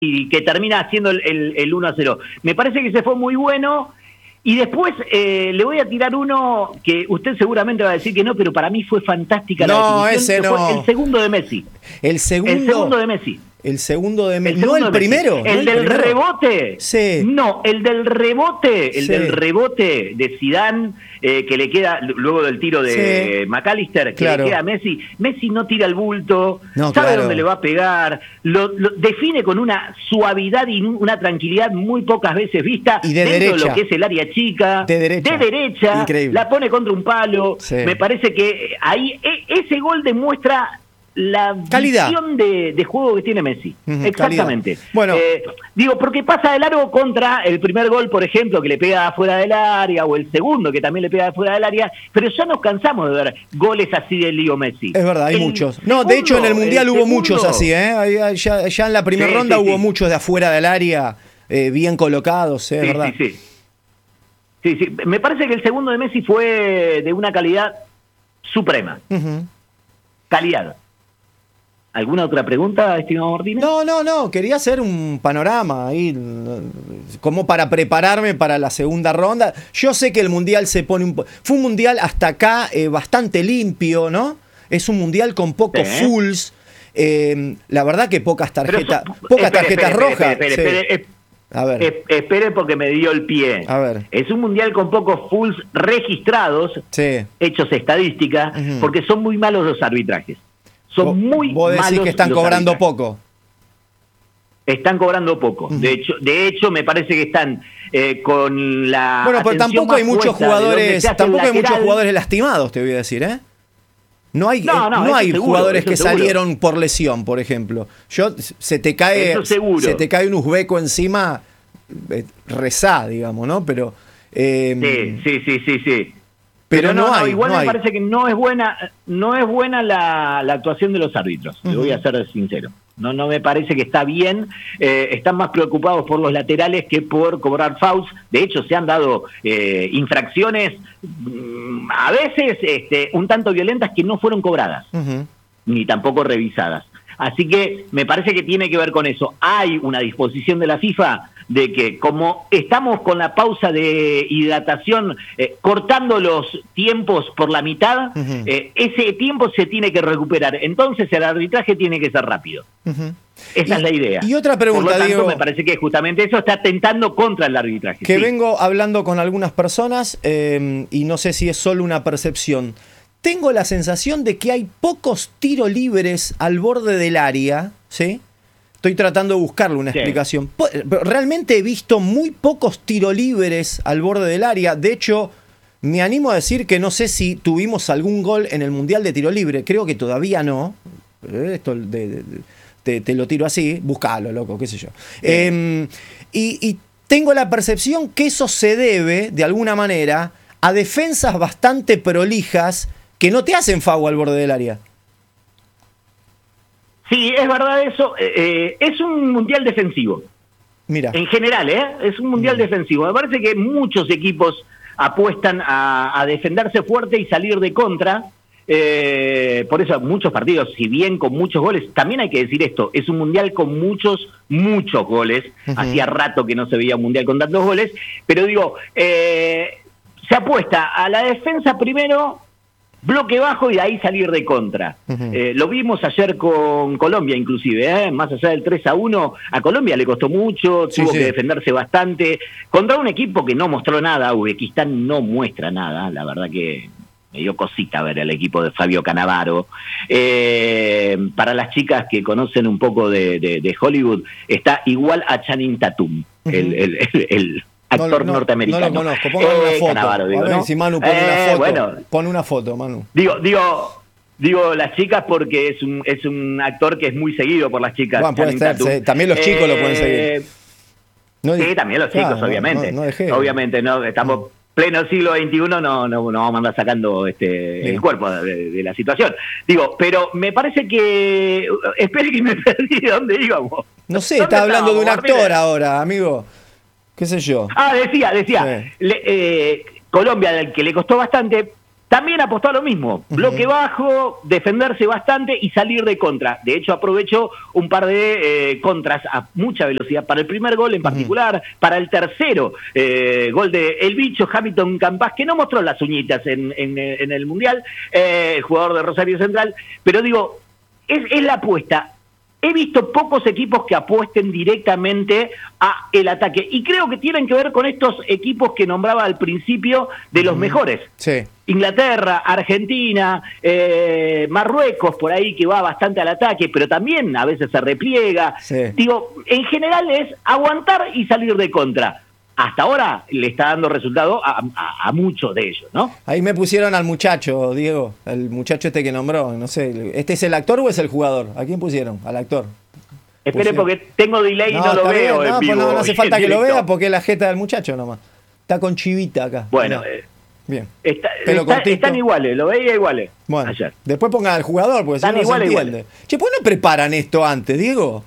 y que termina haciendo el 1-0. Me parece que se fue muy bueno. Y después le voy a tirar uno que usted seguramente va a decir que no, pero para mí fue fantástica la definición. Ese no. Fue el segundo de Messi. El segundo de Messi. El segundo ¿No el primero? ¿El del rebote? Sí. No, el del rebote. El sí. del rebote de Zidane, que le queda, luego del tiro de McAllister, que le queda a Messi. Messi no tira el bulto, sabe dónde le va a pegar, lo define con una suavidad y una tranquilidad muy pocas veces vista, y de dentro derecha. de lo que es el área chica. De derecha. Increíble. La pone contra un palo. Sí. Me parece que ahí ese gol demuestra la calidad visión de juego que tiene Messi. Exactamente. Calidad. Bueno, digo, porque pasa de largo contra el primer gol, por ejemplo, que le pega afuera del área, o el segundo, que también le pega afuera del área, pero ya nos cansamos de ver goles así de Leo Messi. Es verdad, hay muchos. No, de hecho en el Mundial hubo muchos así, ¿eh? Ya en la primera ronda hubo muchos de afuera del área, bien colocados, es verdad. Sí. Me parece que el segundo de Messi fue de una calidad suprema. Calidad. ¿Alguna otra pregunta, estimado Martínez? No, quería hacer un panorama ahí, como para prepararme para la segunda ronda. Yo sé que el Mundial fue un Mundial hasta acá bastante limpio, ¿no? Es un Mundial con pocos fulls. La verdad que pocas tarjetas rojas. A ver. Espere porque me dio el pie. A ver. Es un Mundial con pocos fulls registrados, hechos estadística, porque son muy malos los arbitrajes. Son muy ¿Vos decís malos que están cobrando poco? Están cobrando poco. De hecho, me parece que están con la. Bueno, pero tampoco hay muchos jugadores, lastimados, te voy a decir, ¿eh? No hay jugadores que salieron por lesión, por ejemplo. Se te cae un uzbeco encima, rezá, digamos, ¿no? Pero sí. Pero igual me parece que no es buena la actuación de los árbitros. Le voy a ser sincero. No me parece que está bien. Están más preocupados por los laterales que por cobrar fouls. De hecho, se han dado infracciones a veces un tanto violentas que no fueron cobradas, ni tampoco revisadas. Así que me parece que tiene que ver con eso. Hay una disposición de la FIFA de que como estamos con la pausa de hidratación, cortando los tiempos por la mitad, ese tiempo se tiene que recuperar. Entonces el arbitraje tiene que ser rápido. Esa es la idea. Y otra pregunta, por lo tanto, Diego, me parece que justamente eso está atentando contra el arbitraje. Que vengo hablando con algunas personas y no sé si es solo una percepción. Tengo la sensación de que hay pocos tiros libres al borde del área, ¿sí? Estoy tratando de buscarle una explicación. Realmente he visto muy pocos tiros libres al borde del área. De hecho, me animo a decir que no sé si tuvimos algún gol en el Mundial de tiro libre. Creo que todavía no. Esto te lo tiro así. Buscalo, loco, qué sé yo. Y tengo la percepción que eso se debe, de alguna manera, a defensas bastante prolijas que no te hacen foul al borde del área. Sí, es verdad eso. Es un mundial defensivo. Mira. En general, es un mundial defensivo. Me parece que muchos equipos apuestan a defenderse fuerte y salir de contra. Por eso muchos partidos, si bien con muchos goles, también hay que decir esto, es un mundial con muchos goles. Hacía rato que no se veía un mundial con tantos goles. Pero digo, se apuesta a la defensa primero, bloque bajo y de ahí salir de contra. Lo vimos ayer con Colombia inclusive, más allá del 3-1, a Colombia le costó mucho, tuvo que defenderse bastante, contra un equipo que no mostró nada. Uzbekistán no muestra nada, la verdad que me dio cosita ver al equipo de Fabio Cannavaro. Para las chicas que conocen un poco de Hollywood, está igual a Channing Tatum, el actor norteamericano. No lo conozco, pongan una foto. Cannavaro, digo, a ver si Manu pone una foto. Bueno, pon una foto, Manu. Digo las chicas porque es un actor que es muy seguido por las chicas. Bueno, puede ser, también los chicos lo pueden seguir. Sí, también los chicos, obviamente. Obviamente, no estamos pleno siglo XXI, no vamos a andar sacando el cuerpo de la situación. Digo, pero me parece que... Espere que me perdí de dónde íbamos. No sé, está hablando de un actor ahora, amigo. ¿Qué sé yo? Decía. Colombia, al que le costó bastante, también apostó a lo mismo, bloque bajo, defenderse bastante y salir de contra. De hecho, aprovechó un par de contras a mucha velocidad, para el primer gol en particular, para el tercero gol de El Bicho Hamilton Campas, que no mostró las uñitas en el Mundial, el jugador de Rosario Central, pero digo, es la apuesta. He visto pocos equipos que apuesten directamente a el ataque, y creo que tienen que ver con estos equipos que nombraba al principio de los mejores. Sí. Inglaterra, Argentina, Marruecos, por ahí que va bastante al ataque, pero también a veces se repliega. Sí. Digo, en general es aguantar y salir de contra. Hasta ahora le está dando resultado a muchos de ellos, ¿no? Ahí me pusieron al muchacho, Diego, el muchacho este que nombró, no sé, ¿este es el actor o es el jugador? ¿A quién pusieron? Al actor. Espere, porque tengo delay y no lo veo bien, en vivo. No hace falta que lo vea porque es la jeta del muchacho nomás. Está con chivita acá. Bueno, bien. Están iguales, lo veía iguales bueno, ayer. Después pongan al jugador porque si no se entiende. Iguales. Che, ¿por qué no preparan esto antes, Diego?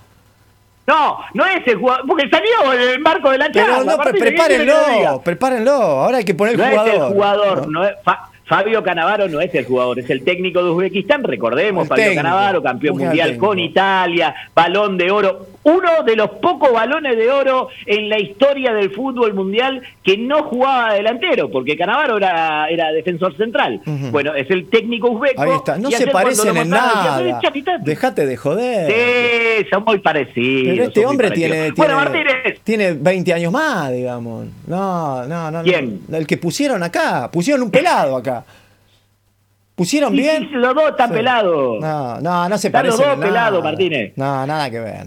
No es el jugador, porque salió en el marco de la charla. Pero no, prepárenlo. Ahora hay que poner el jugador. No es el jugador, no es, Fabio Cannavaro no es el jugador, es el técnico de Uzbekistán, recordemos, Fabio Cannavaro, campeón mundial con Italia, Balón de Oro, uno de los pocos balones de oro en la historia del fútbol mundial que no jugaba delantero, porque Cannavaro era defensor central. Bueno, es el técnico uzbeco. Ahí está, no se parecen en nada. Déjate de joder. Sí, son muy parecidos. Pero este hombre Martínez tiene 20 años más, digamos. No. ¿Quién? El que pusieron acá, pusieron un pelado acá. ¿Pusieron bien? Sí, los dos están pelados. No se parecen. Están los dos pelados, Martínez. No, nada que ver.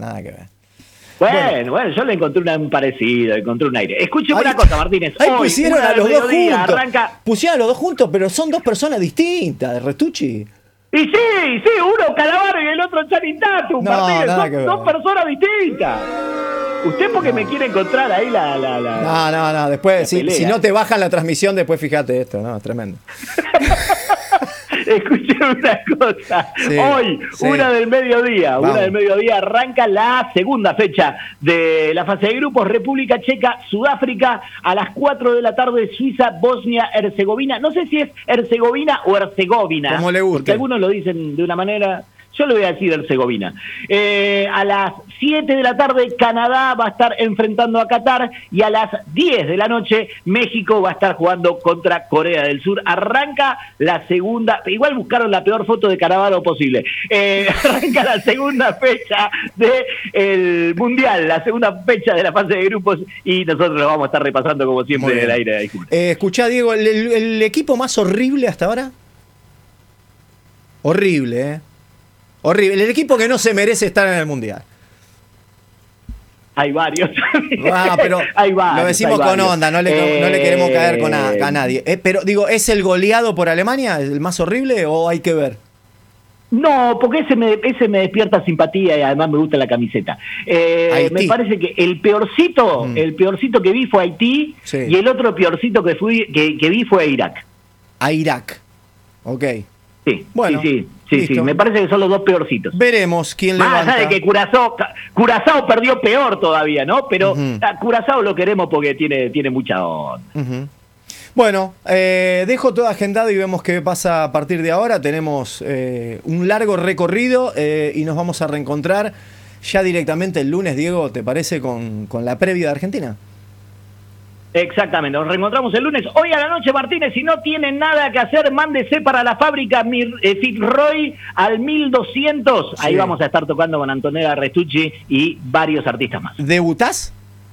Bueno, yo le encontré un parecido, encontré un aire. Escúcheme una cosa, Martínez. Ahí pusieron a los dos juntos. Arranca... Pusieron a los dos juntos, pero son dos personas distintas, Restucci. Y sí, uno Cannavaro y el otro Channing Tatum, Martínez. Son dos personas distintas. Usted porque me quiere encontrar ahí No. Después, si no te bajan la transmisión, después fíjate esto, ¿no? Tremendo. Escuchen una cosa. Sí, Hoy, una del mediodía, arranca la segunda fecha de la fase de grupos. República Checa, Sudáfrica, a las 4 de la tarde, Suiza, Bosnia, Herzegovina. No sé si es Herzegovina o Herzegovina. Como le guste. Porque algunos lo dicen de una manera... Yo le voy a decir Herzegovina. A las 7 de la tarde, Canadá va a estar enfrentando a Qatar, y a las 10 de la noche, México va a estar jugando contra Corea del Sur. Arranca la segunda, igual buscaron la peor foto de Cannavaro posible. Arranca la segunda fecha del Mundial, la segunda fecha de la fase de grupos, y nosotros lo vamos a estar repasando como siempre en el aire. Escuchá, Diego, el equipo más horrible hasta ahora. Horrible, Horrible, el equipo que no se merece estar en el Mundial. Hay varios. Pero hay varios, lo decimos con onda, no le queremos caer a nadie. Pero digo, ¿es el goleado por Alemania el más horrible o hay que ver? No, porque ese me despierta simpatía y además me gusta la camiseta. Me parece que el peorcito que vi fue Haití, sí. Y el otro peorcito que vi fue Irak. A Irak, ok. Sí, bueno, sí, me parece que son los dos peorcitos. Veremos quién levanta. Más allá de que Curazao perdió peor todavía, ¿no? Pero a Curazao lo queremos porque tiene mucha onda. Bueno, dejo todo agendado y vemos qué pasa a partir de ahora. Tenemos un largo recorrido y nos vamos a reencontrar ya directamente el lunes, Diego, ¿te parece? Con la previa de Argentina. Exactamente, nos reencontramos el lunes. Hoy a la noche, Martínez, si no tienen nada que hacer, mándese para la fábrica Fitzroy al 1200. Sí. Ahí vamos a estar tocando con Antonella Restucci y varios artistas más. ¿Debutás?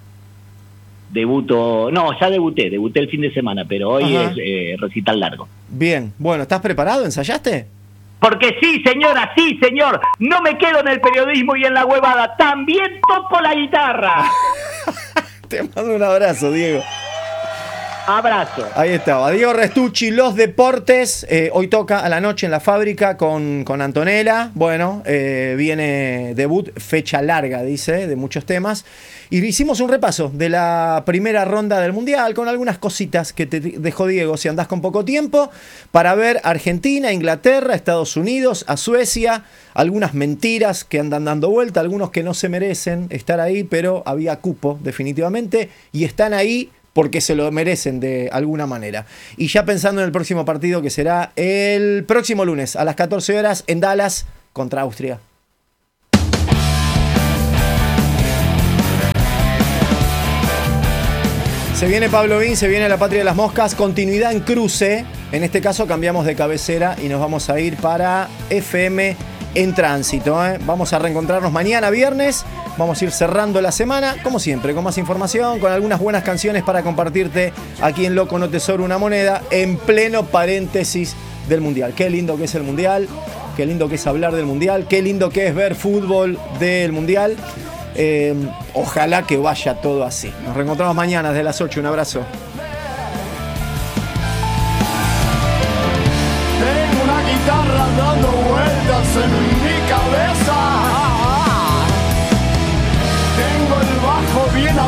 Ya debuté el fin de semana, pero hoy es recital largo. Bien, bueno, ¿estás preparado? ¿Ensayaste? Porque sí, señora, sí, señor, no me quedo en el periodismo y en la huevada, también toco la guitarra. Te mando un abrazo, Diego. Abrazo. Ahí estaba, Diego Restucci, los deportes. Hoy toca a la noche en la fábrica con Antonella. Bueno, viene debut, fecha larga, dice, de muchos temas. Y hicimos un repaso de la primera ronda del Mundial con algunas cositas que te dejó Diego, si andás con poco tiempo, para ver Argentina, Inglaterra, Estados Unidos, a Suecia, algunas mentiras que andan dando vuelta, algunos que no se merecen estar ahí, pero había cupo definitivamente, y están ahí porque se lo merecen de alguna manera. Y ya pensando en el próximo partido, que será el próximo lunes a las 14 horas en Dallas contra Austria. Se viene Pablo Vin, se viene la Patria de las Moscas, continuidad en cruce. En este caso cambiamos de cabecera y nos vamos a ir para FM en Tránsito. Vamos a reencontrarnos mañana viernes, vamos a ir cerrando la semana, como siempre, con más información, con algunas buenas canciones para compartirte aquí en Loco No Te Sobra Una Moneda, en pleno paréntesis del Mundial. Qué lindo que es el Mundial, qué lindo que es hablar del Mundial, qué lindo que es ver fútbol del Mundial. Ojalá que vaya todo así. Nos reencontramos mañana desde las 8. Un abrazo. Tengo una guitarra dando vueltas en mi cabeza.